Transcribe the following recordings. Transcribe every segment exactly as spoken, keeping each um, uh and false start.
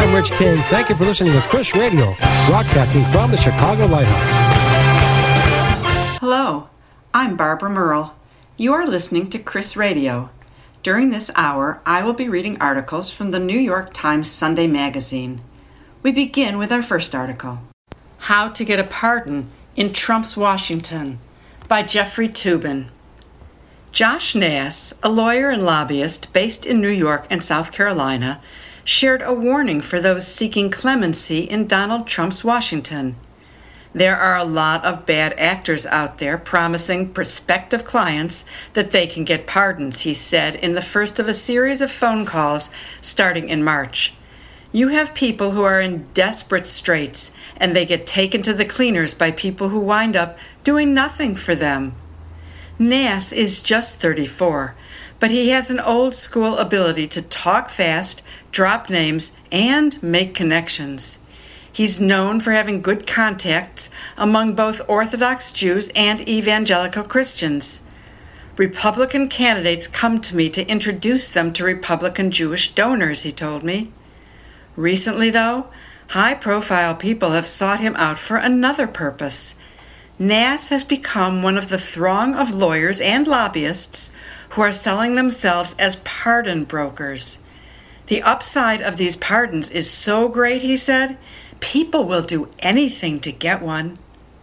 I'm Rich King. Thank you for listening to Chris Radio, broadcasting from the Chicago Lighthouse. Hello, I'm Barbara Merle. You are listening to Chris Radio. During this hour, I will be reading articles from the New York Times Sunday magazine. We begin with our first article, How to Get a Pardon in Trump's Washington, by Jeffrey Toobin. Josh Nass, a lawyer and lobbyist based in New York and South Carolina, shared a warning for those seeking clemency in Donald Trump's Washington. There are a lot of bad actors out there promising prospective clients that they can get pardons, he said in the first of a series of phone calls starting in March. You have people who are in desperate straits, and they get taken to the cleaners by people who wind up doing nothing for them. Nass is just thirty-four, but he has an old-school ability to talk fast, drop names, and make connections. He's known for having good contacts among both Orthodox Jews and evangelical Christians. Republican candidates come to me to introduce them to Republican Jewish donors, he told me. Recently, though, high-profile people have sought him out for another purpose. Nass has become one of the throng of lawyers and lobbyists who are selling themselves as pardon brokers. The upside of these pardons is so great, he said, people will do anything to get one.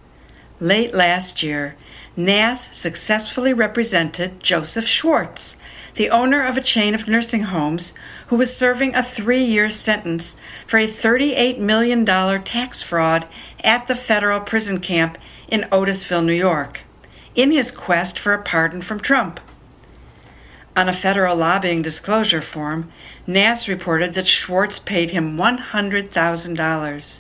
Late last year, Nass successfully represented Joseph Schwartz, the owner of a chain of nursing homes, who was serving a three-year sentence for a thirty-eight million dollars tax fraud at the federal prison camp in Otisville, New York, in his quest for a pardon from Trump. On a federal lobbying disclosure form, Nass reported that Schwartz paid him one hundred thousand dollars.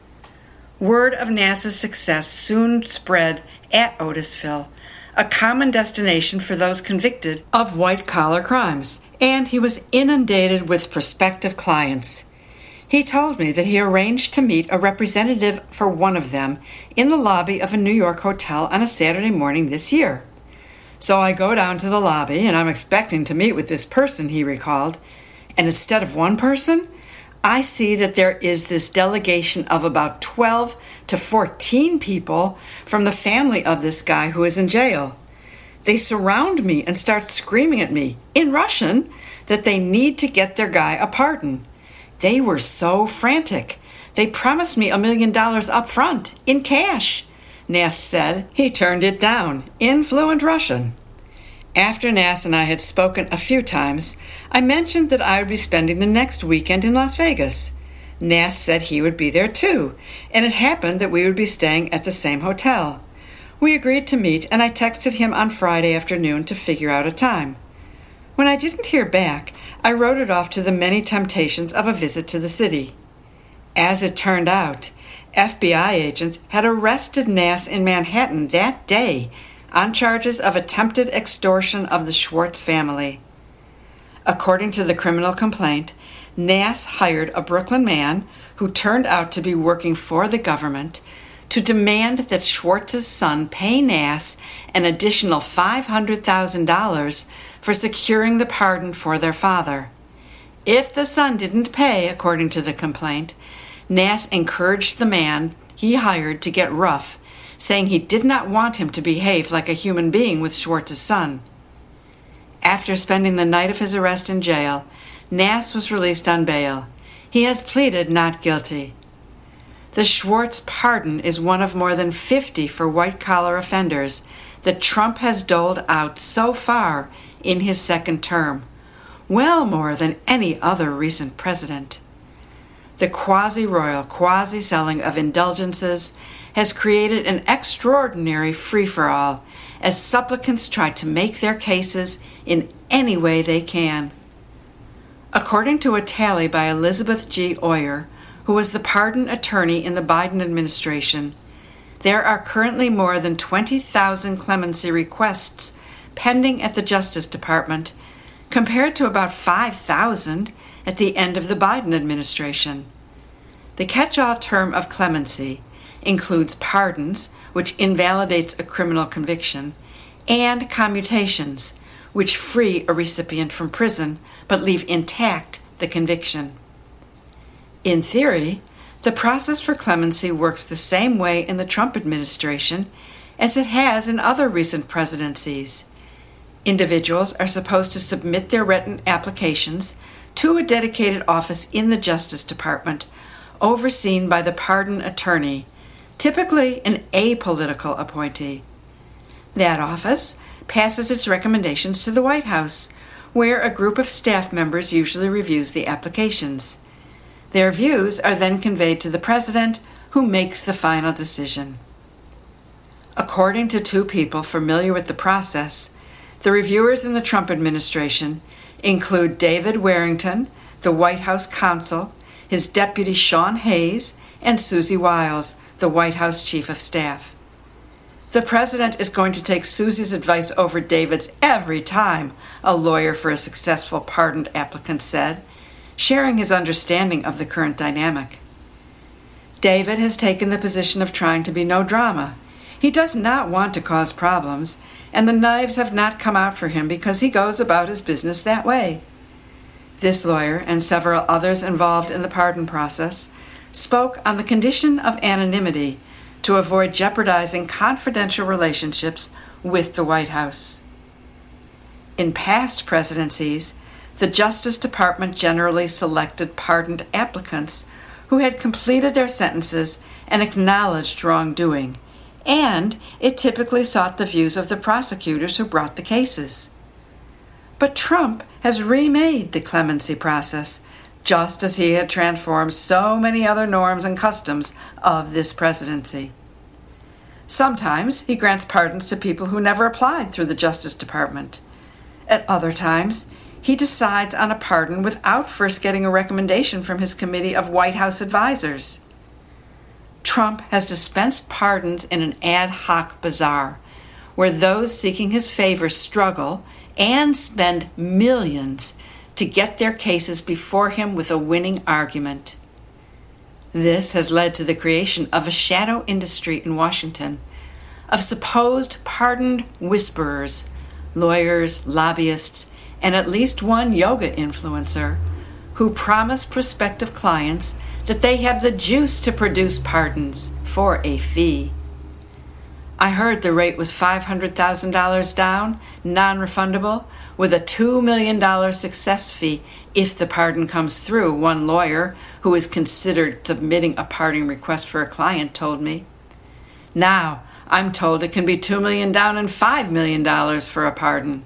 Word of Nass's success soon spread at Otisville, a common destination for those convicted of white-collar crimes, and he was inundated with prospective clients. He told me that he arranged to meet a representative for one of them in the lobby of a New York hotel on a Saturday morning this year. So I go down to the lobby, and I'm expecting to meet with this person, he recalled, and instead of one person, I see that there is this delegation of about twelve to fourteen people from the family of this guy who is in jail. They surround me and start screaming at me, in Russian, that they need to get their guy a pardon. They were so frantic. They promised me a million dollars up front, in cash. Nass said he turned it down, in fluent Russian. After Nass and I had spoken a few times, I mentioned that I would be spending the next weekend in Las Vegas. Nass said he would be there too, and it happened that we would be staying at the same hotel. We agreed to meet, and I texted him on Friday afternoon to figure out a time. When I didn't hear back, I wrote it off to the many temptations of a visit to the city. As it turned out, F B I agents had arrested Nass in Manhattan that day on charges of attempted extortion of the Schwartz family. According to the criminal complaint, Nass hired a Brooklyn man who turned out to be working for the government to demand that Schwartz's son pay Nass an additional five hundred thousand dollars for securing the pardon for their father. If the son didn't pay, according to the complaint, Nass encouraged the man he hired to get rough, saying he did not want him to behave like a human being with Schwartz's son. After spending the night of his arrest in jail, Nass was released on bail. He has pleaded not guilty. The Schwartz pardon is one of more than fifty for white-collar offenders that Trump has doled out so far in his second term, well more than any other recent president. The quasi-royal, quasi-selling of indulgences has created an extraordinary free-for-all as supplicants try to make their cases in any way they can. According to a tally by Elizabeth G. Oyer, who was the pardon attorney in the Biden administration, there are currently more than twenty thousand clemency requests pending at the Justice Department, compared to about five thousand at the end of the Biden administration. The catch-all term of clemency includes pardons, which invalidates a criminal conviction, and commutations, which free a recipient from prison but leave intact the conviction. In theory, the process for clemency works the same way in the Trump administration as it has in other recent presidencies. Individuals are supposed to submit their written applications to a dedicated office in the Justice Department, overseen by the pardon attorney, typically an apolitical appointee. That office passes its recommendations to the White House, where a group of staff members usually reviews the applications. Their views are then conveyed to the president, who makes the final decision. According to two people familiar with the process, the reviewers in the Trump administration include David Warrington, the White House counsel, his deputy Sean Hayes, and Susie Wiles, the White House chief of staff. The president is going to take Susie's advice over David's every time, a lawyer for a successful pardoned applicant said, sharing his understanding of the current dynamic. David has taken the position of trying to be no drama. He does not want to cause problems, and the knives have not come out for him because he goes about his business that way. This lawyer and several others involved in the pardon process spoke on the condition of anonymity to avoid jeopardizing confidential relationships with the White House. In past presidencies, the Justice Department generally selected pardoned applicants who had completed their sentences and acknowledged wrongdoing, and it typically sought the views of the prosecutors who brought the cases. But Trump has remade the clemency process, just as he had transformed so many other norms and customs of this presidency. Sometimes he grants pardons to people who never applied through the Justice Department. At other times, he decides on a pardon without first getting a recommendation from his committee of White House advisors. Trump has dispensed pardons in an ad hoc bazaar, where those seeking his favor struggle and spend millions to get their cases before him with a winning argument. This has led to the creation of a shadow industry in Washington of supposed pardoned whisperers, lawyers, lobbyists, and at least one yoga influencer who promise prospective clients that they have the juice to produce pardons for a fee. I heard the rate was five hundred thousand dollars down, non-refundable, with a two million dollars success fee if the pardon comes through, one lawyer who is considered submitting a pardon request for a client told me. Now, I'm told it can be two million dollars down and five million dollars for a pardon.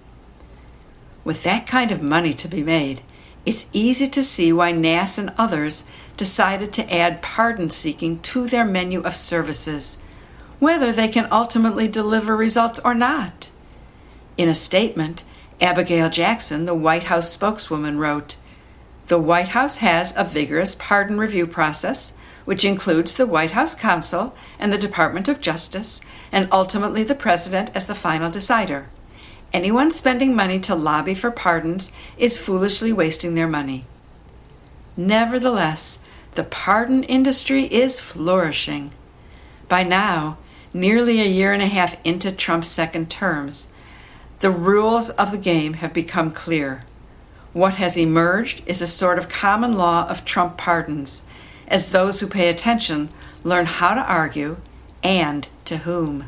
With that kind of money to be made, it's easy to see why N A S and others decided to add pardon seeking to their menu of services, whether they can ultimately deliver results or not. In a statement, Abigail Jackson, the White House spokeswoman, wrote, "The White House has a vigorous pardon review process, which includes the White House counsel and the Department of Justice, and ultimately the President as the final decider. Anyone spending money to lobby for pardons is foolishly wasting their money." Nevertheless, the pardon industry is flourishing. By now, nearly a year and a half into Trump's second terms, the rules of the game have become clear. What has emerged is a sort of common law of Trump pardons, as those who pay attention learn how to argue and to whom.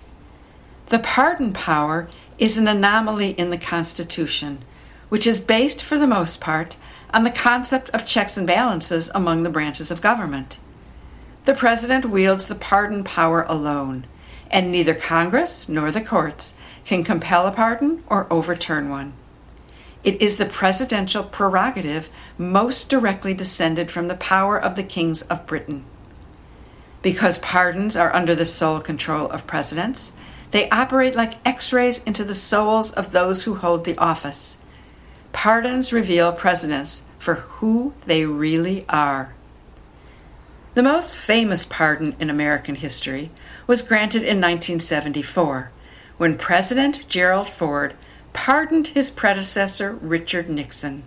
The pardon power is an anomaly in the Constitution, which is based for the most part on the concept of checks and balances among the branches of government. The president wields the pardon power alone, and neither Congress nor the courts can compel a pardon or overturn one. It is the presidential prerogative most directly descended from the power of the kings of Britain. Because pardons are under the sole control of presidents, they operate like x-rays into the souls of those who hold the office. Pardons reveal presidents for who they really are. The most famous pardon in American history was granted in nineteen seventy-four, when President Gerald Ford pardoned his predecessor Richard Nixon.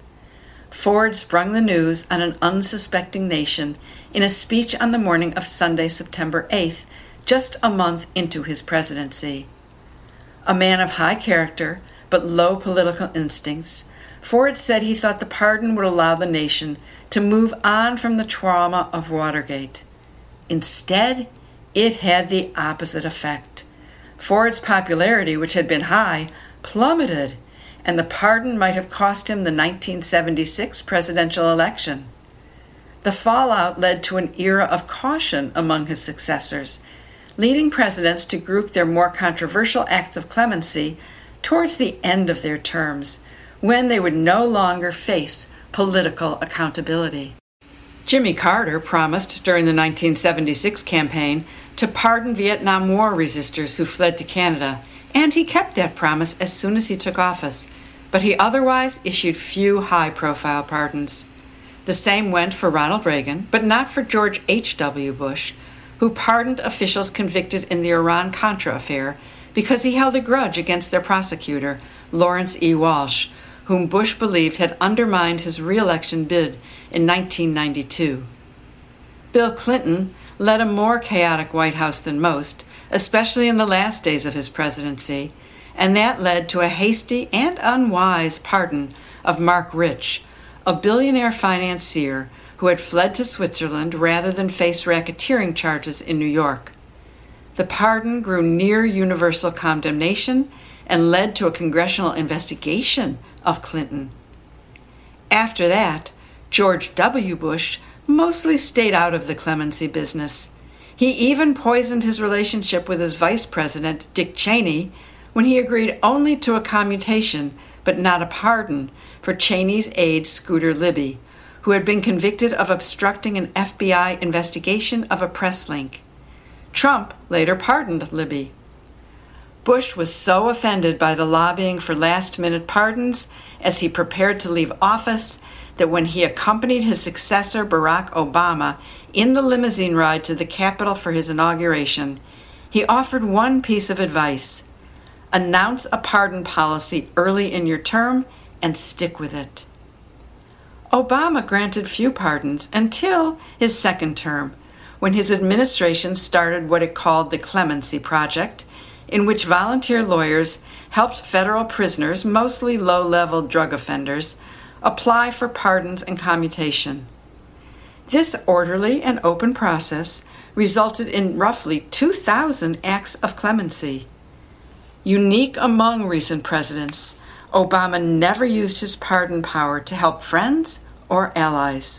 Ford sprung the news on an unsuspecting nation in a speech on the morning of Sunday, September eighth, just a month into his presidency. A man of high character but low political instincts, Ford said he thought the pardon would allow the nation to move on from the trauma of Watergate. Instead, it had the opposite effect. Ford's popularity, which had been high, plummeted, and the pardon might have cost him the nineteen seventy-six presidential election. The fallout led to an era of caution among his successors, leading presidents to group their more controversial acts of clemency towards the end of their terms, when they would no longer face political accountability. Jimmy Carter promised during the nineteen seventy-six campaign to pardon Vietnam War resistors who fled to Canada, and he kept that promise as soon as he took office, but he otherwise issued few high-profile pardons. The same went for Ronald Reagan, but not for George H W Bush, who pardoned officials convicted in the Iran-Contra affair because he held a grudge against their prosecutor, Lawrence E. Walsh, whom Bush believed had undermined his re-election bid in nineteen ninety-two. Bill Clinton led a more chaotic White House than most, especially in the last days of his presidency, and that led to a hasty and unwise pardon of Mark Rich, a billionaire financier who had fled to Switzerland rather than face racketeering charges in New York. The pardon grew near universal condemnation and led to a congressional investigation of Clinton. After that, George W. Bush mostly stayed out of the clemency business. He even poisoned his relationship with his vice president, Dick Cheney, when he agreed only to a commutation, but not a pardon, for Cheney's aide Scooter Libby, who had been convicted of obstructing an F B I investigation of a press link. Trump later pardoned Libby. Bush was so offended by the lobbying for last-minute pardons as he prepared to leave office that when he accompanied his successor, Barack Obama, in the limousine ride to the Capitol for his inauguration, he offered one piece of advice: announce a pardon policy early in your term and stick with it. Obama granted few pardons until his second term, when his administration started what it called the Clemency Project, in which volunteer lawyers helped federal prisoners, mostly low-level drug offenders, apply for pardons and commutation. This orderly and open process resulted in roughly two thousand acts of clemency. Unique among recent presidents, Obama never used his pardon power to help friends or allies.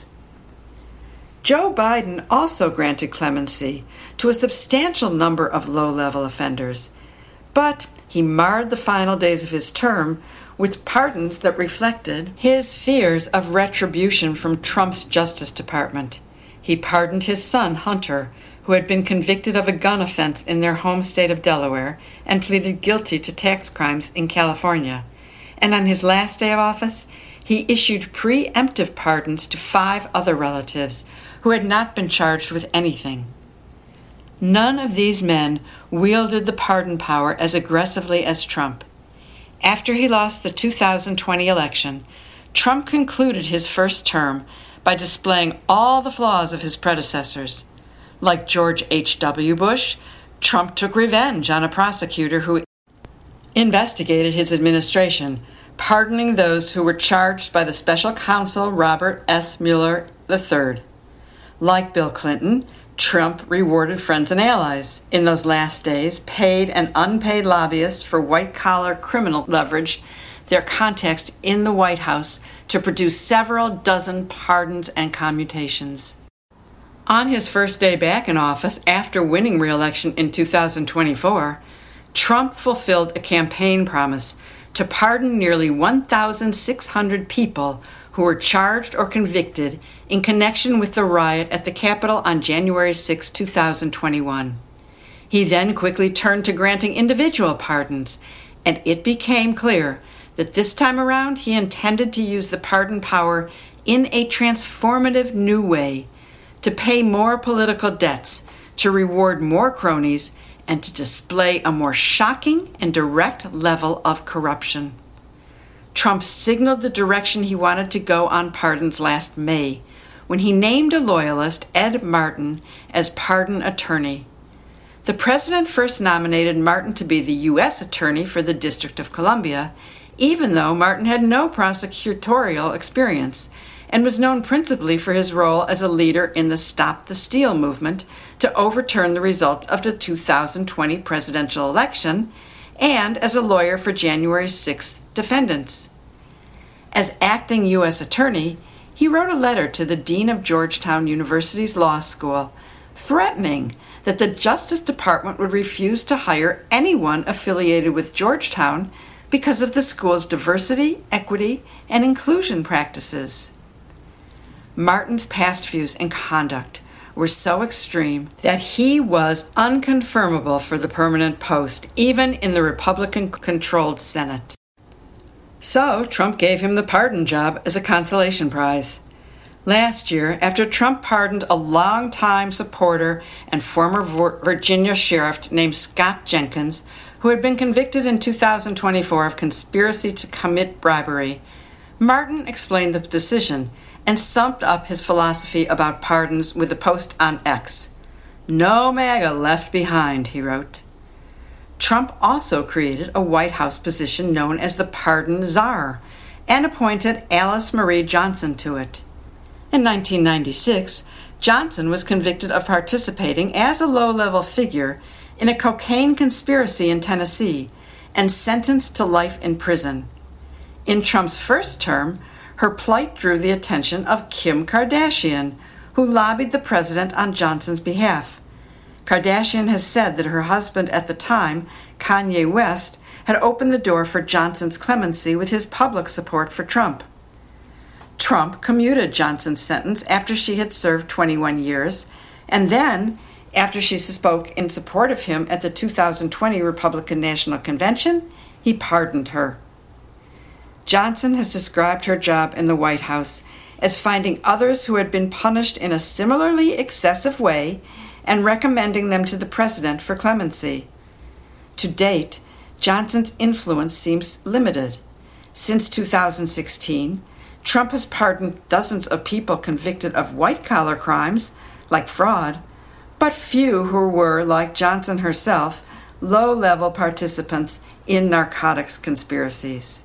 Joe Biden also granted clemency to a substantial number of low-level offenders, but he marred the final days of his term with pardons that reflected his fears of retribution from Trump's Justice Department. He pardoned his son, Hunter, who had been convicted of a gun offense in their home state of Delaware and pleaded guilty to tax crimes in California. And on his last day of office, he issued preemptive pardons to five other relatives who had not been charged with anything. None of these men wielded the pardon power as aggressively as Trump. After he lost the two thousand twenty election, Trump concluded his first term by displaying all the flaws of his predecessors. Like George H W Bush, Trump took revenge on a prosecutor who investigated his administration, pardoning those who were charged by the special counsel Robert S. Mueller the third. Like Bill Clinton, Trump rewarded friends and allies. In those last days, paid and unpaid lobbyists for white-collar criminal leveraged their contacts in the White House to produce several dozen pardons and commutations. On his first day back in office after winning re-election in two thousand twenty-four, Trump fulfilled a campaign promise to pardon nearly one thousand six hundred people who were charged or convicted in connection with the riot at the Capitol on January sixth, two thousand twenty-one. He then quickly turned to granting individual pardons, and it became clear that this time around he intended to use the pardon power in a transformative new way, to pay more political debts, to reward more cronies, and to display a more shocking and direct level of corruption. Trump signaled the direction he wanted to go on pardons last May, when he named a loyalist, Ed Martin, as pardon attorney. The president first nominated Martin to be the U S attorney for the District of Columbia, even though Martin had no prosecutorial experience, and was known principally for his role as a leader in the Stop the Steal movement to overturn the results of the two thousand twenty presidential election, and as a lawyer for January sixth defendants. As acting U S attorney, he wrote a letter to the dean of Georgetown University's law school, threatening that the Justice Department would refuse to hire anyone affiliated with Georgetown because of the school's diversity, equity, and inclusion practices. Martin's past views and conduct were so extreme that he was unconfirmable for the permanent post, even in the Republican-controlled Senate. So Trump gave him the pardon job as a consolation prize. Last year, after Trump pardoned a longtime supporter and former Virginia sheriff named Scott Jenkins, who had been convicted in two thousand twenty-four of conspiracy to commit bribery, Martin explained the decision and summed up his philosophy about pardons with a post on X. "No MAGA left behind," he wrote. Trump also created a White House position known as the Pardon Czar and appointed Alice Marie Johnson to it. In nineteen ninety-six, Johnson was convicted of participating as a low-level figure in a cocaine conspiracy in Tennessee and sentenced to life in prison. In Trump's first term, her plight drew the attention of Kim Kardashian, who lobbied the president on Johnson's behalf. Kardashian has said that her husband at the time, Kanye West, had opened the door for Johnson's clemency with his public support for Trump. Trump commuted Johnson's sentence after she had served twenty-one years, and then, after she spoke in support of him at the two thousand twenty Republican National Convention, he pardoned her. Johnson has described her job in the White House as finding others who had been punished in a similarly excessive way and recommending them to the president for clemency. To date, Johnson's influence seems limited. Since two thousand sixteen, Trump has pardoned dozens of people convicted of white-collar crimes, like fraud, but few who were, like Johnson herself, low-level participants in narcotics conspiracies.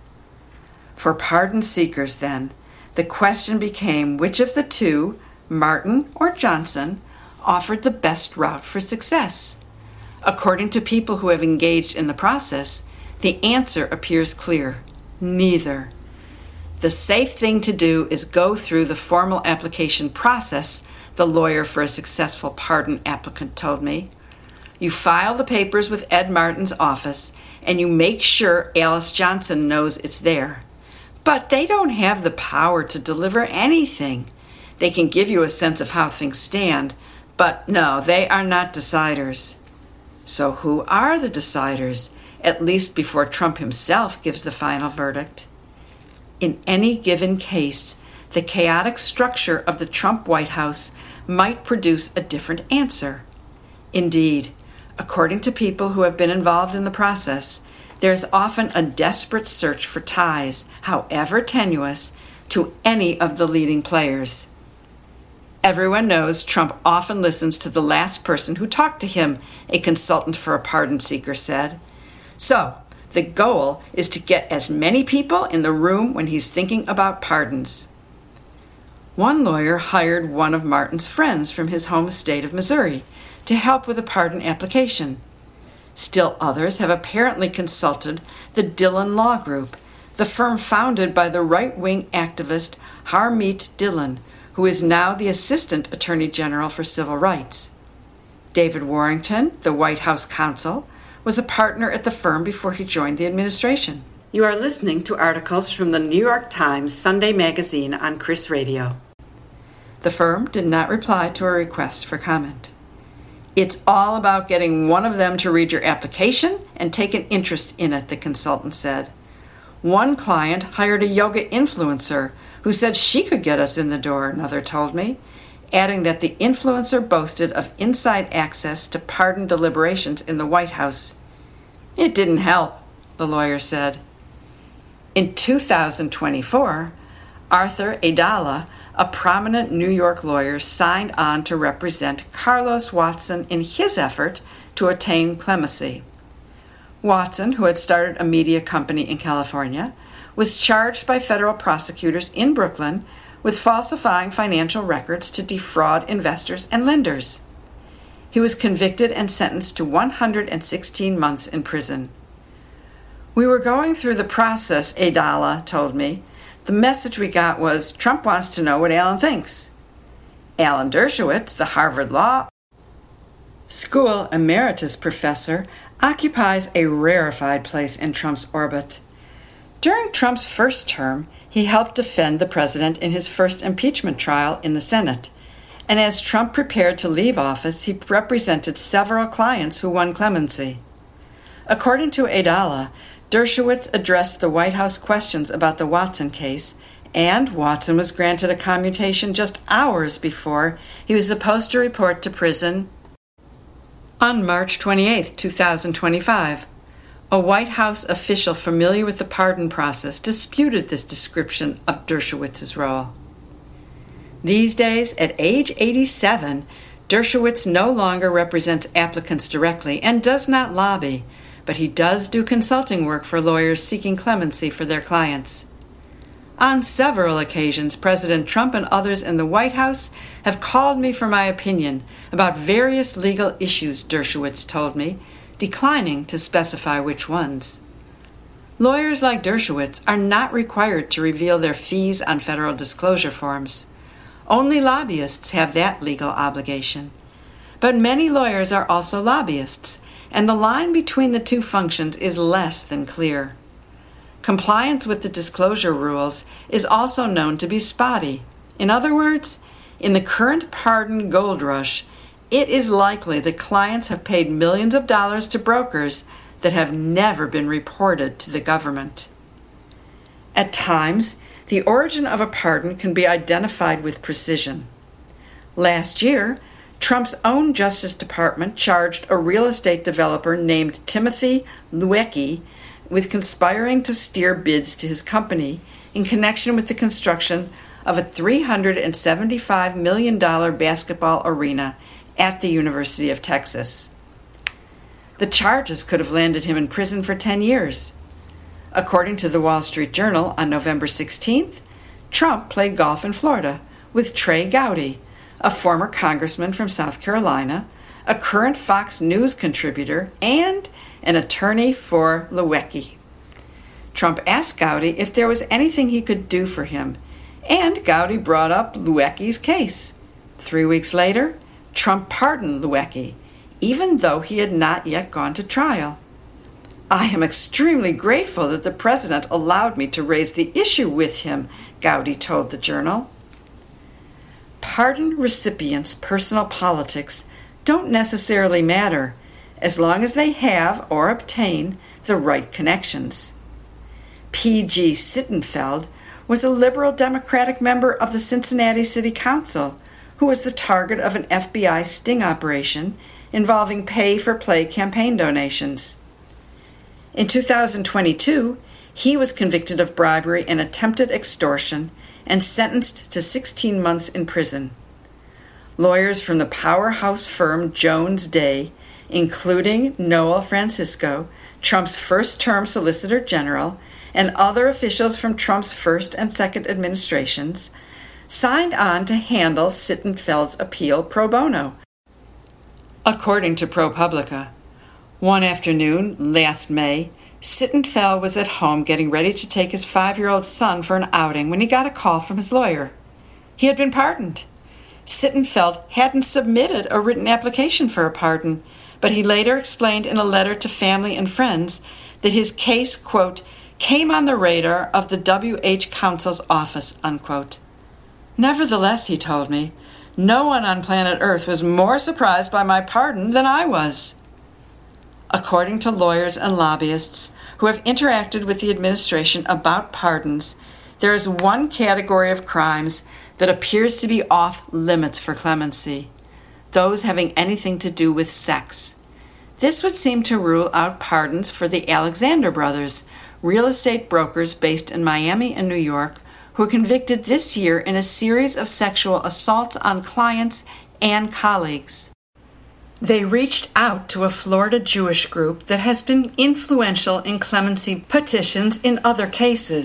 For pardon seekers, then, the question became which of the two, Martin or Johnson, offered the best route for success. According to people who have engaged in the process, the answer appears clear: neither. The safe thing to do is go through the formal application process, the lawyer for a successful pardon applicant told me. You file the papers with Ed Martin's office, and you make sure Alice Johnson knows it's there. But they don't have the power to deliver anything. They can give you a sense of how things stand, but no, they are not deciders. So who are the deciders, at least before Trump himself gives the final verdict? In any given case, the chaotic structure of the Trump White House might produce a different answer. Indeed, according to people who have been involved in the process, there is often a desperate search for ties, however tenuous, to any of the leading players. Everyone knows Trump often listens to the last person who talked to him, a consultant for a pardon seeker said. So, the goal is to get as many people in the room when he's thinking about pardons. One lawyer hired one of Martin's friends from his home state of Missouri to help with a pardon application. Still others have apparently consulted the Dhillon Law Group, the firm founded by the right-wing activist Harmeet Dhillon, who is now the Assistant Attorney General for Civil Rights. David Warrington, the White House counsel, was a partner at the firm before he joined the administration. You are listening to articles from the New York Times Sunday magazine on Chris Radio. The firm did not reply to a request for comment. It's all about getting one of them to read your application and take an interest in it, the consultant said. One client hired a yoga influencer who said she could get us in the door, another told me, adding that the influencer boasted of inside access to pardon deliberations in the White House. It didn't help, the lawyer said. In two thousand twenty-four, Arthur Aidala, a prominent New York lawyer, signed on to represent Carlos Watson in his effort to attain clemency. Watson, who had started a media company in California, was charged by federal prosecutors in Brooklyn with falsifying financial records to defraud investors and lenders. He was convicted and sentenced to one hundred sixteen months in prison. We were going through the process, Adala told me. The message we got was, Trump wants to know what Alan thinks. Alan Dershowitz, the Harvard Law School emeritus professor, occupies a rarefied place in Trump's orbit. During Trump's first term, he helped defend the president in his first impeachment trial in the Senate, and as Trump prepared to leave office, he represented several clients who won clemency. According to Adala, Dershowitz addressed the White House questions about the Watson case, and Watson was granted a commutation just hours before he was supposed to report to prison on March twenty-eighth, twenty twenty-five. A White House official familiar with the pardon process disputed this description of Dershowitz's role. These days, at age eighty-seven, Dershowitz no longer represents applicants directly and does not lobby, but he does do consulting work for lawyers seeking clemency for their clients. On several occasions, President Trump and others in the White House have called me for my opinion about various legal issues, Dershowitz told me, declining to specify which ones. Lawyers like Dershowitz are not required to reveal their fees on federal disclosure forms. Only lobbyists have that legal obligation. But many lawyers are also lobbyists, and the line between the two functions is less than clear. Compliance with the disclosure rules is also known to be spotty. In other words, in the current pardon gold rush, it is likely that clients have paid millions of dollars to brokers that have never been reported to the government. At times, the origin of a pardon can be identified with precision. Last year, Trump's own Justice Department charged a real estate developer named Timothy Luecki with conspiring to steer bids to his company in connection with the construction of a three hundred seventy-five million dollars basketball arena at the University of Texas. The charges could have landed him in prison for ten years. According to the Wall Street Journal, on November sixteenth, Trump played golf in Florida with Trey Gowdy, a former congressman from South Carolina, a current Fox News contributor, and an attorney for Luecki. Trump asked Gowdy if there was anything he could do for him, and Gowdy brought up Luecki's case. Three weeks later, Trump pardoned Luecki, even though he had not yet gone to trial. I am extremely grateful that the president allowed me to raise the issue with him, Gowdy told the Journal. Pardon recipients' personal politics don't necessarily matter, as long as they have or obtain the right connections. P G Sittenfeld was a liberal Democratic member of the Cincinnati City Council who was the target of an F B I sting operation involving pay-for-play campaign donations. In two thousand twenty-two, he was convicted of bribery and attempted extortion and sentenced to sixteen months in prison. Lawyers from the powerhouse firm Jones Day, including Noel Francisco, Trump's first-term Solicitor General, and other officials from Trump's first and second administrations, signed on to handle Sittenfeld's appeal pro bono. According to ProPublica, one afternoon last May, Sittenfeld was at home getting ready to take his five-year-old son for an outing when he got a call from his lawyer. He had been pardoned. Sittenfeld hadn't submitted a written application for a pardon, but he later explained in a letter to family and friends that his case, quote, came on the radar of the W H Counsel's office, unquote. Nevertheless, he told me, no one on planet Earth was more surprised by my pardon than I was. According to lawyers and lobbyists who have interacted with the administration about pardons, there is one category of crimes that appears to be off limits for clemency, those having anything to do with sex. This would seem to rule out pardons for the Alexander brothers, real estate brokers based in Miami and New York, who were convicted this year in a series of sexual assaults on clients and colleagues. They reached out to a Florida Jewish group that has been influential in clemency petitions in other cases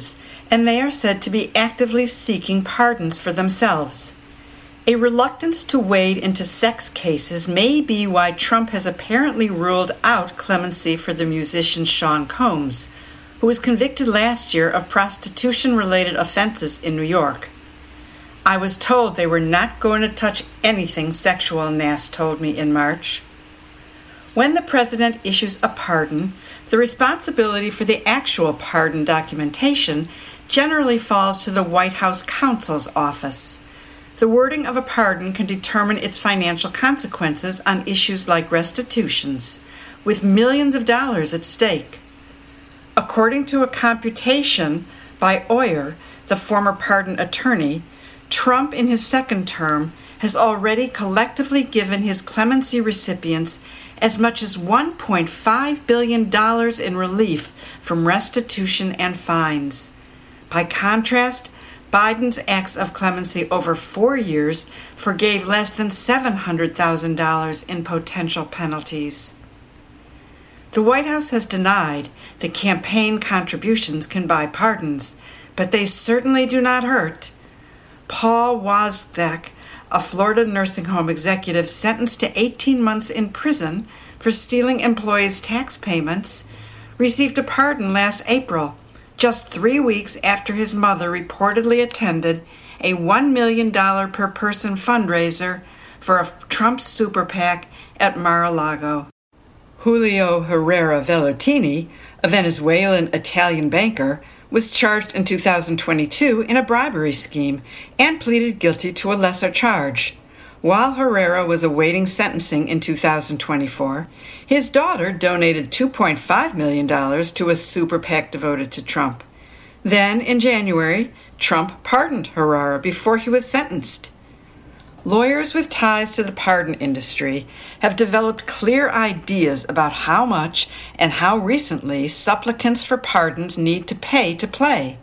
and they are said to be actively seeking pardons for themselves. A reluctance to wade into sex cases may be why Trump has apparently ruled out clemency for the musician Sean Combs, who was convicted last year of prostitution-related offenses in New York. "I was told they were not going to touch anything sexual," Nass told me in March. When the president issues a pardon, the responsibility for the actual pardon documentation generally falls to the White House counsel's office. The wording of a pardon can determine its financial consequences on issues like restitutions, with millions of dollars at stake. According to a computation by Oyer, the former pardon attorney, Trump in his second term has already collectively given his clemency recipients as much as one point five billion dollars in relief from restitution and fines. By contrast, Biden's acts of clemency over four years forgave less than seven hundred thousand dollars in potential penalties. The White House has denied that campaign contributions can buy pardons, but they certainly do not hurt. Paul Waszak, a Florida nursing home executive sentenced to eighteen months in prison for stealing employees' tax payments, received a pardon last April, just three weeks after his mother reportedly attended a one million dollars per person fundraiser for a Trump super PAC at Mar-a-Lago. Julio Herrera Velloutini, a Venezuelan-Italian banker, was charged in two thousand twenty-two in a bribery scheme and pleaded guilty to a lesser charge. While Herrera was awaiting sentencing in two thousand twenty-four, his daughter donated two point five million dollars to a super PAC devoted to Trump. Then, in January, Trump pardoned Herrera before he was sentenced. Lawyers with ties to the pardon industry have developed clear ideas about how much and how recently supplicants for pardons need to pay to play.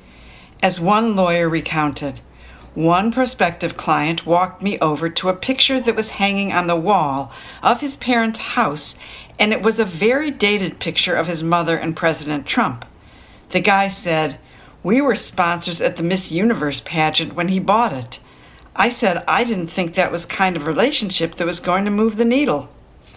As one lawyer recounted, one prospective client walked me over to a picture that was hanging on the wall of his parents' house, and it was a very dated picture of his mother and President Trump. The guy said, "We were sponsors at the Miss Universe pageant when he bought it." I said I didn't think that was kind of relationship that was going to move the needle.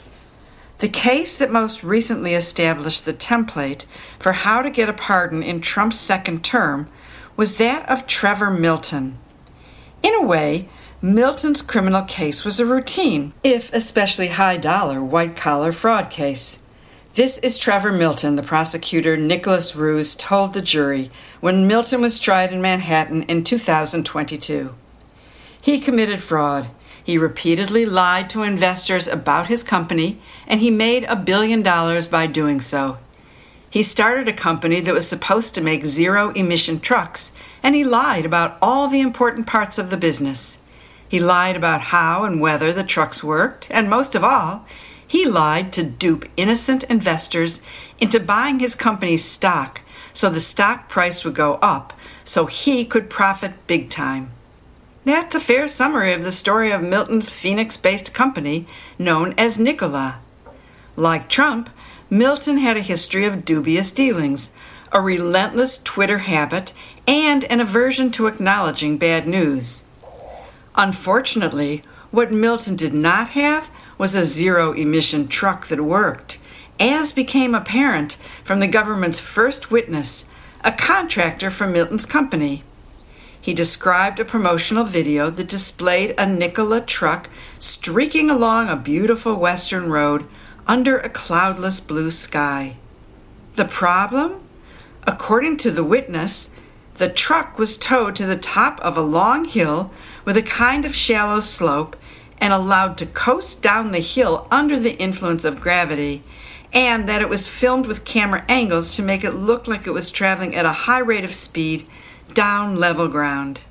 The case that most recently established the template for how to get a pardon in Trump's second term was that of Trevor Milton. In a way, Milton's criminal case was a routine, if especially high-dollar, white-collar fraud case. "This is Trevor Milton," the prosecutor Nicholas Ruse told the jury when Milton was tried in Manhattan in two thousand twenty-two. He committed fraud. He repeatedly lied to investors about his company, and he made a billion dollars by doing so. He started a company that was supposed to make zero-emission trucks, and he lied about all the important parts of the business. He lied about how and whether the trucks worked, and most of all, he lied to dupe innocent investors into buying his company's stock so the stock price would go up so he could profit big time. That's a fair summary of the story of Milton's Phoenix-based company known as Nikola. Like Trump, Milton had a history of dubious dealings, a relentless Twitter habit, and an aversion to acknowledging bad news. Unfortunately, what Milton did not have was a zero-emission truck that worked, as became apparent from the government's first witness, a contractor for Milton's company. He described a promotional video that displayed a Nikola truck streaking along a beautiful western road under a cloudless blue sky. The problem? According to the witness, the truck was towed to the top of a long hill with a kind of shallow slope and allowed to coast down the hill under the influence of gravity, and that it was filmed with camera angles to make it look like it was traveling at a high rate of speed down level ground.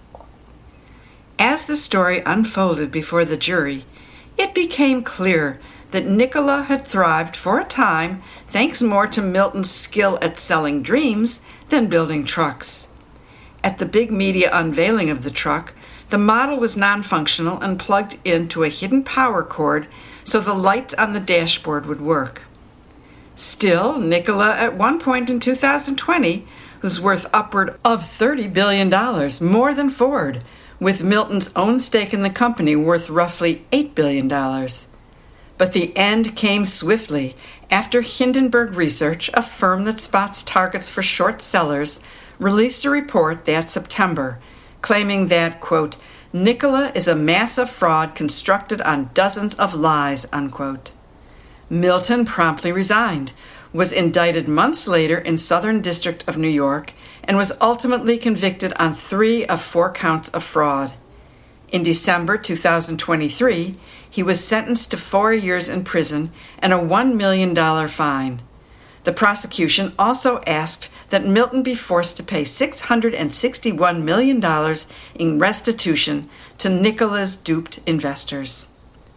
As the story unfolded before the jury, it became clear that Nikola had thrived for a time thanks more to Milton's skill at selling dreams than building trucks. At the big media unveiling of the truck, the model was non-functional and plugged into a hidden power cord so the lights on the dashboard would work. Still, Nikola at one point in two thousand twenty who's worth upward of thirty billion dollars, more than Ford, with Milton's own stake in the company worth roughly eight billion dollars. But the end came swiftly after Hindenburg Research, a firm that spots targets for short sellers, released a report that September claiming that, quote, Nikola is a massive fraud constructed on dozens of lies, unquote. Milton promptly resigned, was indicted months later in Southern District of New York, and was ultimately convicted on three of four counts of fraud. In December two thousand twenty-three, he was sentenced to four years in prison and a one million dollars fine. The prosecution also asked that Milton be forced to pay six hundred sixty-one million dollars in restitution to Nikola's duped investors.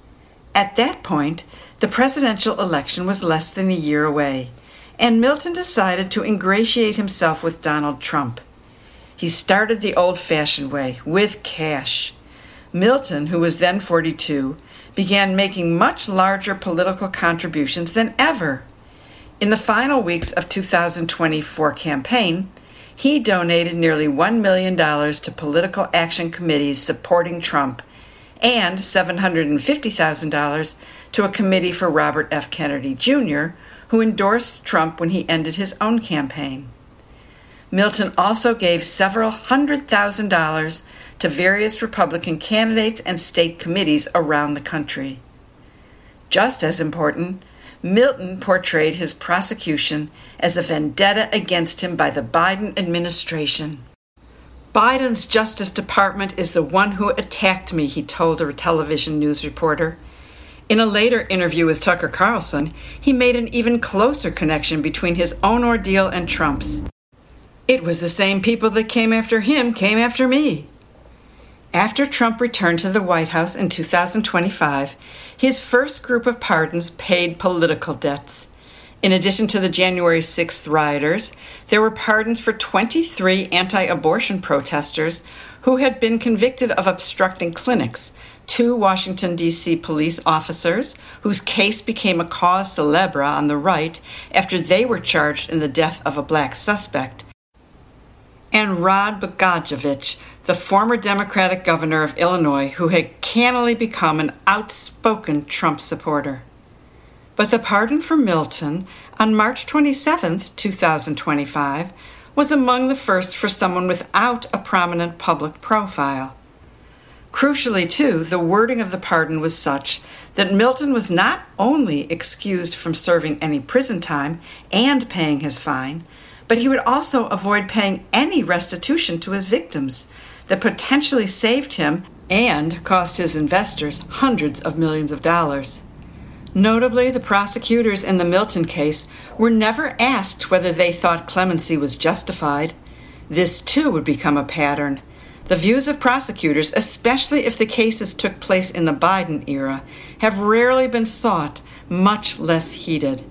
At that point, the presidential election was less than a year away, and Milton decided to ingratiate himself with Donald Trump. He started the old-fashioned way, with cash. Milton, who was then forty-two, began making much larger political contributions than ever. In the final weeks of two thousand twenty-four campaign, he donated nearly one million dollars to political action committees supporting Trump and seven hundred fifty thousand dollars to a committee for Robert F. Kennedy, Junior, who endorsed Trump when he ended his own campaign. Milton also gave several hundred thousand dollars to various Republican candidates and state committees around the country. Just as important, Milton portrayed his prosecution as a vendetta against him by the Biden administration. Biden's Justice Department is the one who attacked me, he told a television news reporter. In a later interview with Tucker Carlson, he made an even closer connection between his own ordeal and Trump's. It was the same people that came after him came after me. After Trump returned to the White House in two thousand twenty-five, his first group of pardons paid political debts. In addition to the January sixth rioters, there were pardons for twenty-three anti-abortion protesters who had been convicted of obstructing clinics, two Washington, D C police officers whose case became a cause célèbre on the right after they were charged in the death of a black suspect, and Rod Blagojevich, the former Democratic governor of Illinois who had cannily become an outspoken Trump supporter. But the pardon for Milton on March twenty-seventh, two thousand twenty-five, was among the first for someone without a prominent public profile. Crucially, too, the wording of the pardon was such that Milton was not only excused from serving any prison time and paying his fine, but he would also avoid paying any restitution to his victims that potentially saved him and cost his investors hundreds of millions of dollars. Notably, the prosecutors in the Milton case were never asked whether they thought clemency was justified. This, too, would become a pattern. The views of prosecutors, especially if the cases took place in the Biden era, have rarely been sought, much less heeded.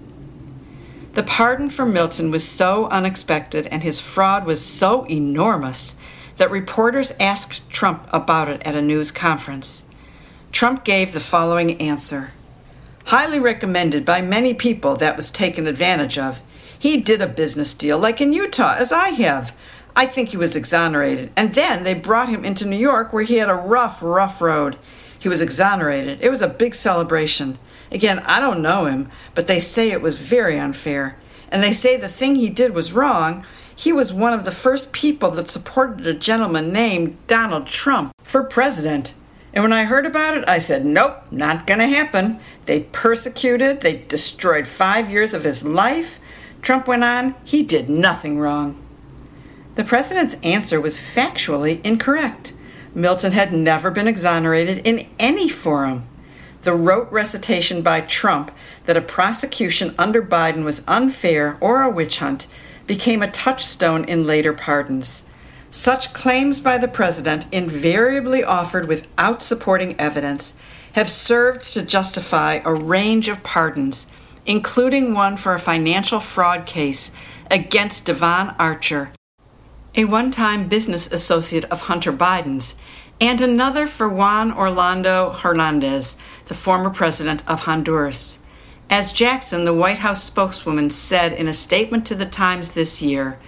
The pardon for Milton was so unexpected and his fraud was so enormous that reporters asked Trump about it at a news conference. Trump gave the following answer. Highly recommended by many people that was taken advantage of. He did a business deal like in Utah, as I have. I think he was exonerated. And then they brought him into New York where he had a rough, rough road. He was exonerated. It was a big celebration. Again, I don't know him, but they say it was very unfair. And they say the thing he did was wrong. He was one of the first people that supported a gentleman named Donald Trump for president. And when I heard about it, I said, nope, not going to happen. They persecuted, they destroyed five years of his life. Trump went on, he did nothing wrong. The president's answer was factually incorrect. Milton had never been exonerated in any forum. The rote recitation by Trump that a prosecution under Biden was unfair or a witch hunt became a touchstone in later pardons. Such claims by the president, invariably offered without supporting evidence, have served to justify a range of pardons, including one for a financial fraud case against Devon Archer, a one-time business associate of Hunter Biden's, and another for Juan Orlando Hernandez, the former president of Honduras. As Jackson, the White House spokeswoman, said in a statement to the Times this year,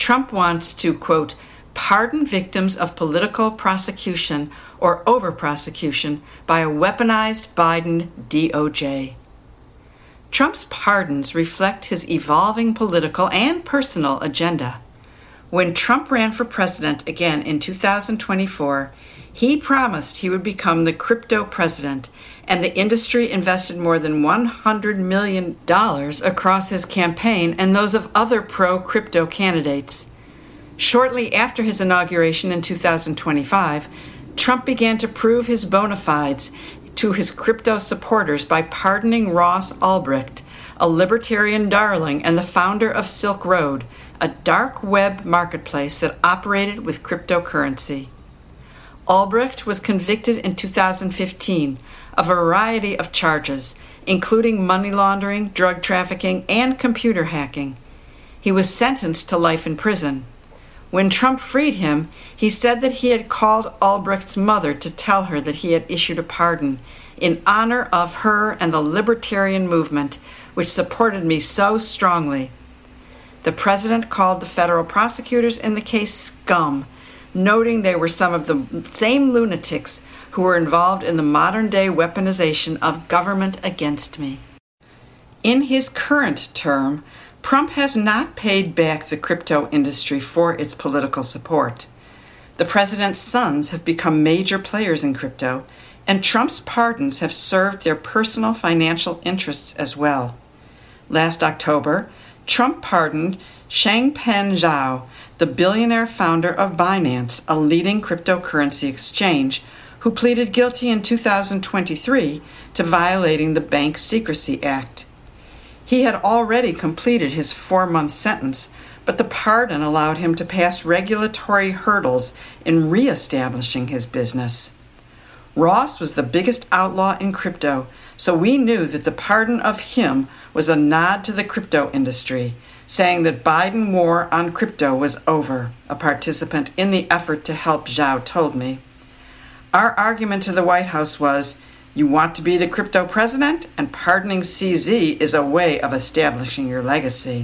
Trump wants to, quote, pardon victims of political prosecution or over-prosecution by a weaponized Biden D O J. Trump's pardons reflect his evolving political and personal agenda. When Trump ran for president again in two thousand twenty-four, he promised he would become the crypto president, and the industry invested more than one hundred million dollars across his campaign and those of other pro-crypto candidates. Shortly after his inauguration in two thousand twenty-five, Trump began to prove his bona fides to his crypto supporters by pardoning Ross Ulbricht, a libertarian darling and the founder of Silk Road, a dark web marketplace that operated with cryptocurrency. Ulbricht was convicted in two thousand fifteen of a variety of charges, including money laundering, drug trafficking, and computer hacking. He was sentenced to life in prison. When Trump freed him, he said that he had called Ulbricht's mother to tell her that he had issued a pardon in honor of her and the libertarian movement, which supported me so strongly. The president called the federal prosecutors in the case scum, noting they were some of the same lunatics who were involved in the modern-day weaponization of government against me. In his current term, Trump has not paid back the crypto industry for its political support. The president's sons have become major players in crypto, and Trump's pardons have served their personal financial interests as well. Last October, Trump pardoned Changpeng Zhao, the billionaire founder of Binance, a leading cryptocurrency exchange, who pleaded guilty in two thousand twenty-three to violating the Bank Secrecy Act. He had already completed his four-month sentence, but the pardon allowed him to pass regulatory hurdles in reestablishing his business. Ross was the biggest outlaw in crypto, so we knew that the pardon of him was a nod to the crypto industry, saying that Biden war on crypto was over, a participant in the effort to help Zhao told me. Our argument to the White House was, you want to be the crypto president, and pardoning C Z is a way of establishing your legacy.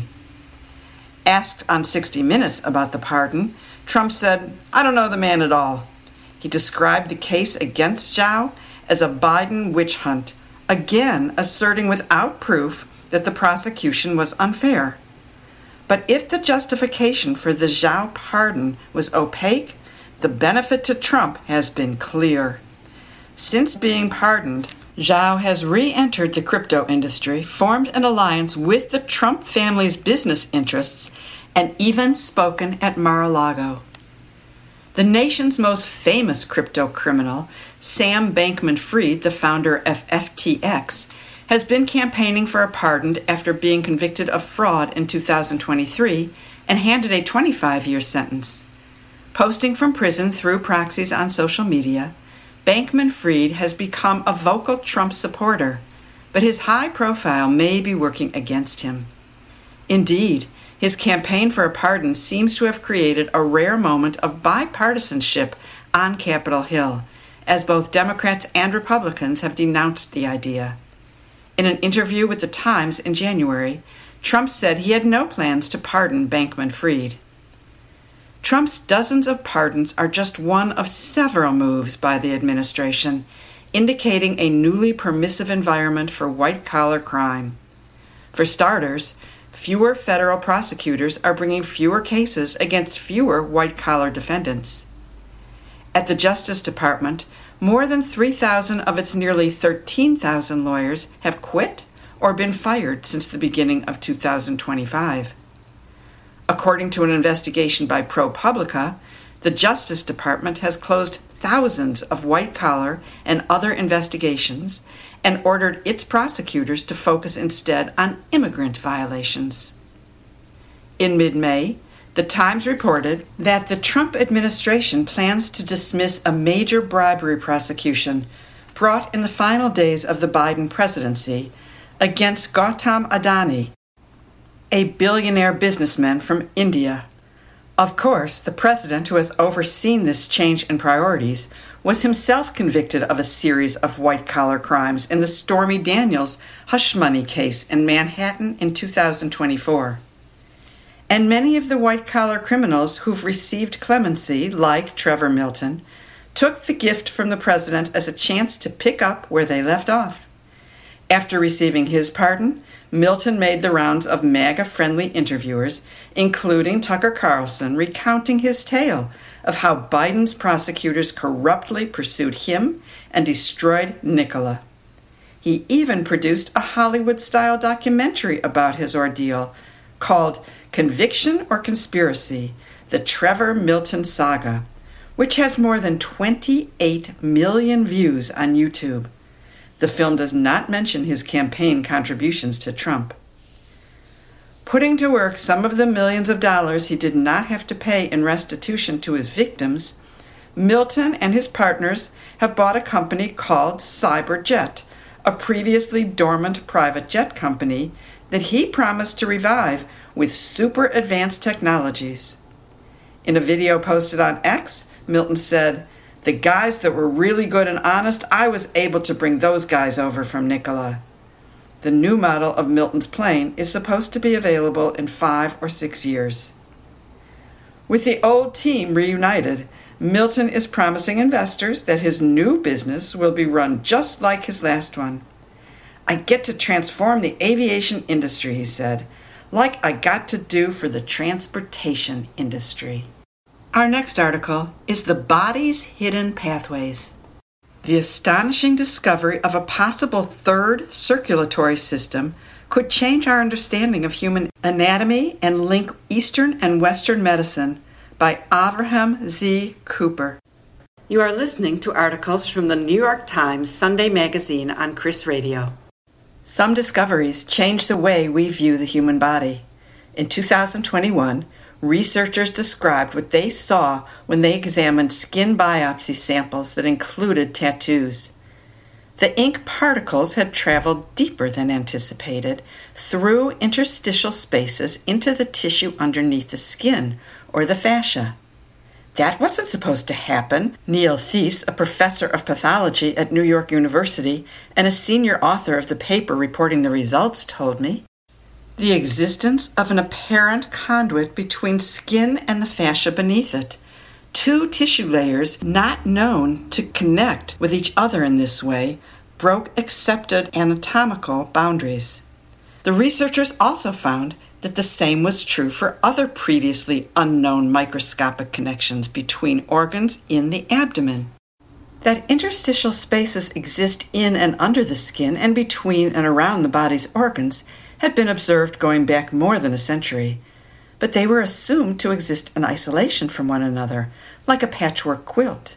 Asked on sixty minutes about the pardon, Trump said, I don't know the man at all. He described the case against Zhao as a Biden witch hunt, again asserting without proof that the prosecution was unfair. But if the justification for the Zhao pardon was opaque, the benefit to Trump has been clear. Since being pardoned, Zhao has re-entered the crypto industry, formed an alliance with the Trump family's business interests, and even spoken at Mar-a-Lago. The nation's most famous crypto criminal, Sam Bankman-Fried, the founder of F T X, has been campaigning for a pardon after being convicted of fraud in two thousand twenty-three and handed a twenty-five-year sentence. Posting from prison through proxies on social media, Bankman-Fried has become a vocal Trump supporter, but his high profile may be working against him. Indeed, his campaign for a pardon seems to have created a rare moment of bipartisanship on Capitol Hill, as both Democrats and Republicans have denounced the idea. In an interview with The Times in January, Trump said he had no plans to pardon Bankman-Fried. Trump's dozens of pardons are just one of several moves by the administration, indicating a newly permissive environment for white-collar crime. For starters, fewer federal prosecutors are bringing fewer cases against fewer white-collar defendants. At the Justice Department, more than three thousand of its nearly thirteen thousand lawyers have quit or been fired since the beginning of two thousand twenty-five. According to an investigation by ProPublica, the Justice Department has closed thousands of white-collar and other investigations and ordered its prosecutors to focus instead on immigrant violations. In mid-May, The Times reported that the Trump administration plans to dismiss a major bribery prosecution brought in the final days of the Biden presidency against Gautam Adani, a billionaire businessman from India. Of course, the president, who has overseen this change in priorities, was himself convicted of a series of white-collar crimes in the Stormy Daniels hush money case in Manhattan in two thousand twenty-four. And many of the white-collar criminals who've received clemency, like Trevor Milton, took the gift from the president as a chance to pick up where they left off. After receiving his pardon, Milton made the rounds of MAGA-friendly interviewers, including Tucker Carlson, recounting his tale of how Biden's prosecutors corruptly pursued him and destroyed Nikola. He even produced a Hollywood-style documentary about his ordeal called Conviction or Conspiracy: The Trevor Milton Saga, which has more than twenty-eight million views on YouTube. The film does not mention his campaign contributions to Trump. Putting to work some of the millions of dollars he did not have to pay in restitution to his victims, Milton and his partners have bought a company called Cyberjet, a previously dormant private jet company that he promised to revive with super advanced technologies. In a video posted on X, Milton said, "The guys that were really good and honest, I was able to bring those guys over from Nikola." The new model of Milton's plane is supposed to be available in five or six years. With the old team reunited, Milton is promising investors that his new business will be run just like his last one. "I get to transform the aviation industry," he said, "like I got to do for the transportation industry." Our next article is The Body's Hidden Pathways. The astonishing discovery of a possible third circulatory system could change our understanding of human anatomy and link Eastern and Western medicine, by Avraham Z. Cooper. You are listening to articles from the New York Times Sunday Magazine on Chris Radio. Some discoveries change the way we view the human body. In two thousand twenty-one, researchers described what they saw when they examined skin biopsy samples that included tattoos. The ink particles had traveled deeper than anticipated through interstitial spaces into the tissue underneath the skin, or the fascia. That wasn't supposed to happen, Neil Thies, a professor of pathology at New York University and a senior author of the paper reporting the results, told me. The existence of an apparent conduit between skin and the fascia beneath it, two tissue layers not known to connect with each other in this way, broke accepted anatomical boundaries. The researchers also found that the same was true for other previously unknown microscopic connections between organs in the abdomen. That interstitial spaces exist in and under the skin and between and around the body's organs had been observed going back more than a century, but they were assumed to exist in isolation from one another, like a patchwork quilt.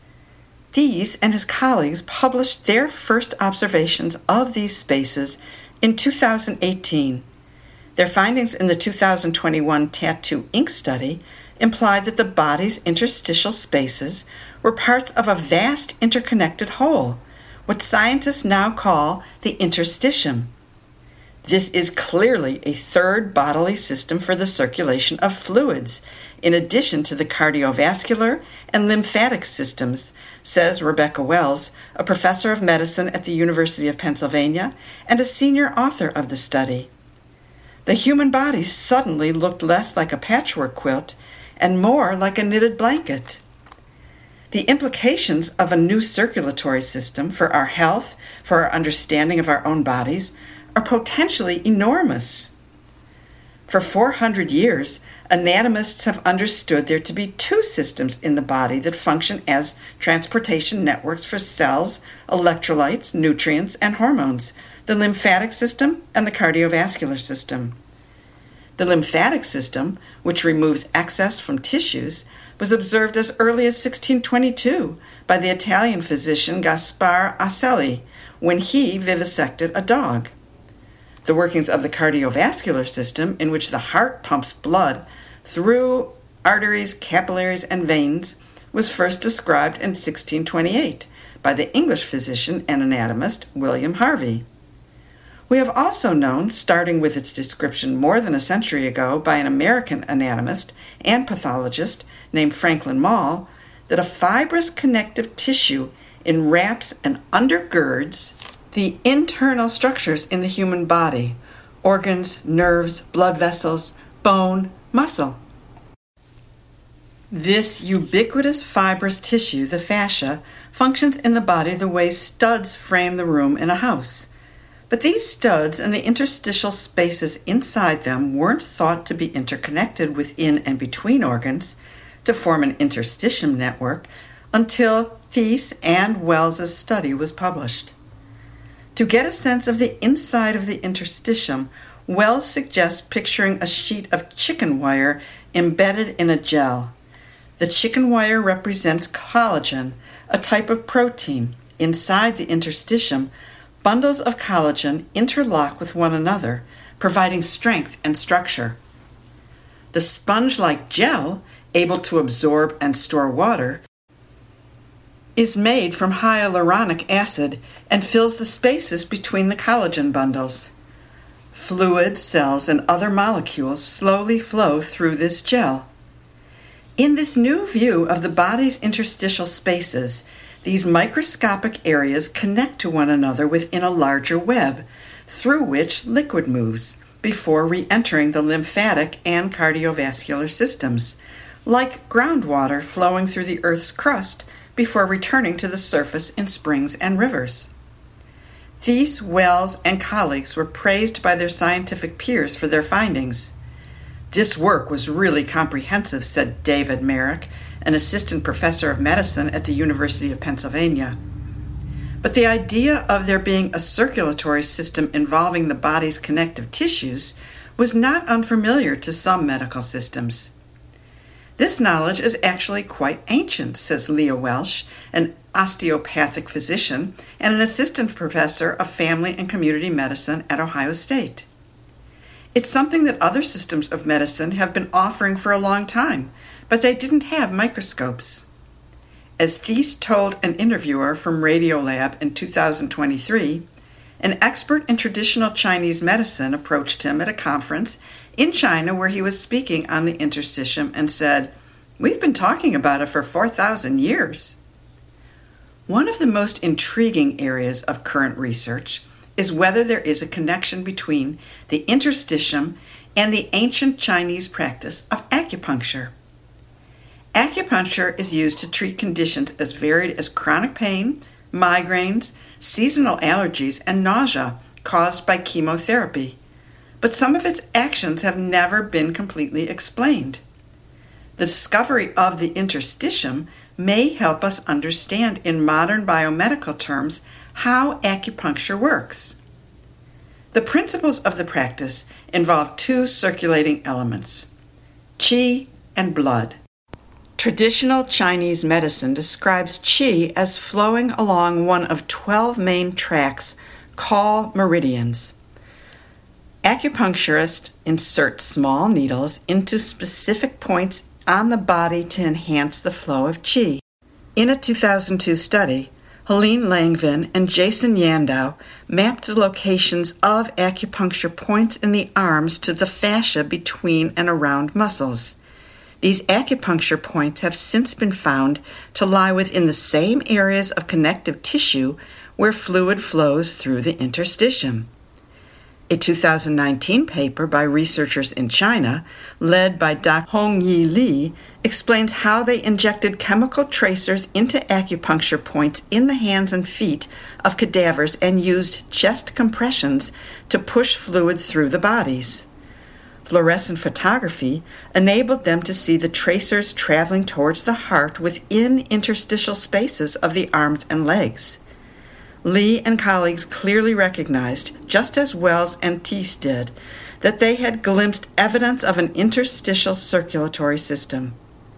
Thies and his colleagues published their first observations of these spaces in two thousand eighteen. Their findings in the two thousand twenty-one Tattoo Ink study implied that the body's interstitial spaces were parts of a vast interconnected whole, what scientists now call the interstitium. This is clearly a third bodily system for the circulation of fluids, in addition to the cardiovascular and lymphatic systems, says Rebecca Wells, a professor of medicine at the University of Pennsylvania and a senior author of the study. The human body suddenly looked less like a patchwork quilt and more like a knitted blanket. The implications of a new circulatory system for our health, for our understanding of our own bodies, are potentially enormous. For four hundred years, anatomists have understood there to be two systems in the body that function as transportation networks for cells, electrolytes, nutrients, and hormones: the lymphatic system and the cardiovascular system. The lymphatic system, which removes excess from tissues, was observed as early as sixteen twenty-two by the Italian physician Gaspar Aselli when he vivisected a dog. The workings of the cardiovascular system, in which the heart pumps blood through arteries, capillaries, and veins, was first described in sixteen twenty-eight by the English physician and anatomist William Harvey. We have also known, starting with its description more than a century ago by an American anatomist and pathologist named Franklin Mall, that a fibrous connective tissue enwraps and undergirds the internal structures in the human body: organs, nerves, blood vessels, bone, muscle. This ubiquitous fibrous tissue, the fascia, functions in the body the way studs frame the room in a house. But these studs and the interstitial spaces inside them weren't thought to be interconnected within and between organs to form an interstitium network until Thies and Wells's study was published. To get a sense of the inside of the interstitium, Wells suggests picturing a sheet of chicken wire embedded in a gel. The chicken wire represents collagen, a type of protein. Inside the interstitium, bundles of collagen interlock with one another, providing strength and structure. The sponge-like gel, able to absorb and store water, is made from hyaluronic acid and fills the spaces between the collagen bundles. Fluid, cells, and other molecules slowly flow through this gel. In this new view of the body's interstitial spaces, these microscopic areas connect to one another within a larger web, through which liquid moves before re-entering the lymphatic and cardiovascular systems, like groundwater flowing through the Earth's crust before returning to the surface in springs and rivers. Thies, Wells, and colleagues were praised by their scientific peers for their findings. "This work was really comprehensive," said David Merrick, an assistant professor of medicine at the University of Pennsylvania. But the idea of there being a circulatory system involving the body's connective tissues was not unfamiliar to some medical systems. "This knowledge is actually quite ancient," says Leah Welsh, an osteopathic physician and an assistant professor of family and community medicine at Ohio State. "It's something that other systems of medicine have been offering for a long time, but they didn't have microscopes." As Thies told an interviewer from Radiolab in two thousand twenty-three, an expert in traditional Chinese medicine approached him at a conference in China where he was speaking on the interstitium and said, "We've been talking about it for four thousand years." One of the most intriguing areas of current research is whether there is a connection between the interstitium and the ancient Chinese practice of acupuncture. Acupuncture is used to treat conditions as varied as chronic pain, migraines, seasonal allergies, and nausea caused by chemotherapy, but some of its actions have never been completely explained. The discovery of the interstitium may help us understand in modern biomedical terms how acupuncture works. The principles of the practice involve two circulating elements, qi and blood. Traditional Chinese medicine describes qi as flowing along one of twelve main tracks called meridians. Acupuncturists insert small needles into specific points on the body to enhance the flow of qi. In a two thousand two study, Helene Langvin and Jason Yandau mapped the locations of acupuncture points in the arms to the fascia between and around muscles. These acupuncture points have since been found to lie within the same areas of connective tissue where fluid flows through the interstitium. A two thousand nineteen paper by researchers in China, led by Doctor Hongyi Li, explains how they injected chemical tracers into acupuncture points in the hands and feet of cadavers and used chest compressions to push fluid through the bodies. Fluorescent photography enabled them to see the tracers traveling towards the heart within interstitial spaces of the arms and legs. Lee and colleagues clearly recognized, just as Wells and Thies did, that they had glimpsed evidence of an interstitial circulatory system.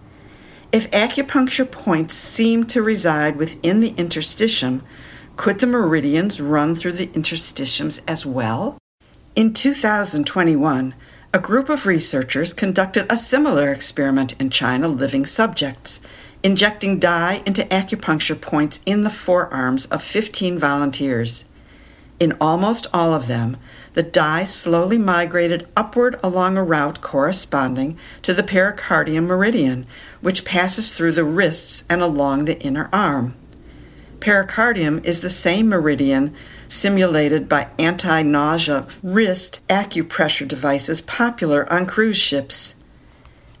If acupuncture points seemed to reside within the interstitium, could the meridians run through the interstitiums as well? In two thousand twenty-one, a group of researchers conducted a similar experiment in China living subjects, injecting dye into acupuncture points in the forearms of fifteen volunteers. In almost all of them, the dye slowly migrated upward along a route corresponding to the pericardium meridian, which passes through the wrists and along the inner arm. Pericardium is the same meridian simulated by anti-nausea wrist acupressure devices popular on cruise ships.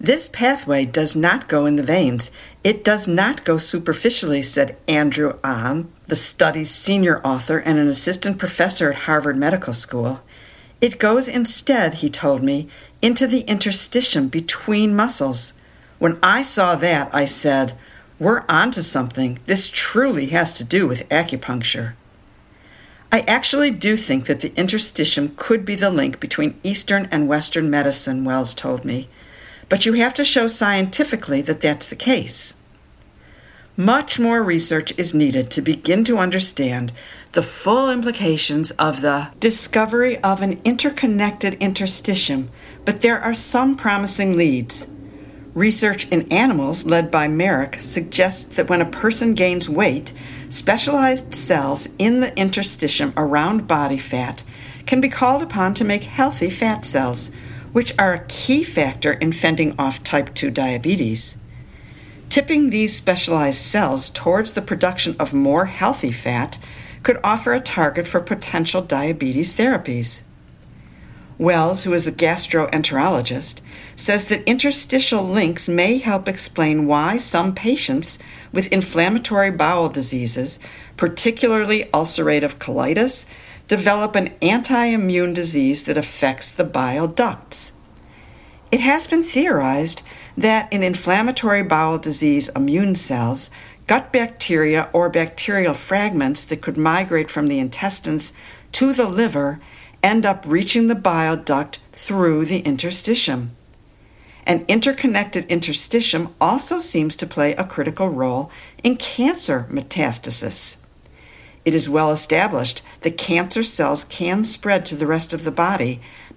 This pathway does not go in the veins. It does not go superficially, said Andrew Ahn, the study's senior author and an assistant professor at Harvard Medical School. It goes instead, he told me, into the interstitium between muscles. When I saw that, I said, we're onto something. This truly has to do with acupuncture. I actually do think that the interstitium could be the link between Eastern and Western medicine, Wells told me. But you have to show scientifically that that's the case. Much more research is needed to begin to understand the full implications of the discovery of an interconnected interstitium, but there are some promising leads. Research in animals led by Merrick suggests that when a person gains weight, specialized cells in the interstitium around body fat can be called upon to make healthy fat cells, which are a key factor in fending off type two diabetes. Tipping these specialized cells towards the production of more healthy fat could offer a target for potential diabetes therapies. Wells, who is a gastroenterologist, says that interstitial links may help explain why some patients with inflammatory bowel diseases, particularly ulcerative colitis, develop an anti-immune disease that affects the bile ducts. It has been theorized that in inflammatory bowel disease immune cells, gut bacteria or bacterial fragments that could migrate from the intestines to the liver end up reaching the bile duct through the interstitium. An interconnected interstitium also seems to play a critical role in cancer metastasis. It is well established that cancer cells can spread to the rest of the body